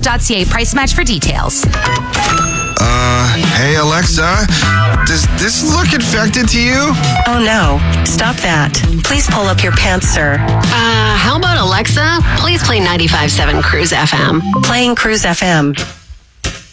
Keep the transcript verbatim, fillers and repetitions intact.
dot c a price match for details. Uh, hey Alexa, does this look infected to you? Oh no, stop that. Please pull up your pants, sir. Uh, how about Alexa? Please play ninety-five point seven Cruise F M. Playing Cruise F M.